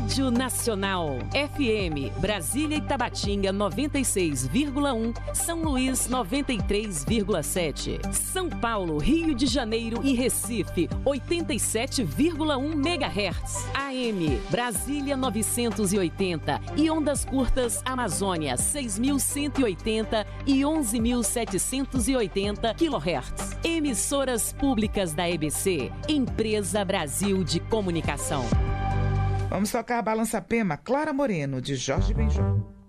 Rádio Nacional. FM, Brasília e Tabatinga 96,1, São Luís 93,7, São Paulo, Rio de Janeiro e Recife 87,1 MHz. AM, Brasília 980 e ondas curtas Amazônia 6.180 e 11.780 kHz. Emissoras públicas da EBC, Empresa Brasil de Comunicação. Vamos tocar Balança Pema, Clara Moreno, de Jorge Benjor.